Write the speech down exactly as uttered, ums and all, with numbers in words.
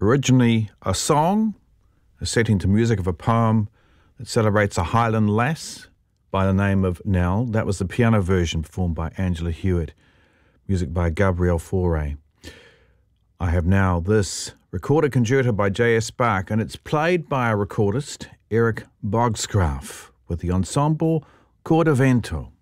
Originally a song, a setting to music of a poem that celebrates a Highland lass by the name of Nell. That was the piano version performed by Angela Hewitt. Music by Gabriel Fauré. I have now this recorded concerto by J S Bach, and it's played by a recordist, Eric Bogsgraaf, with the ensemble Cordovento.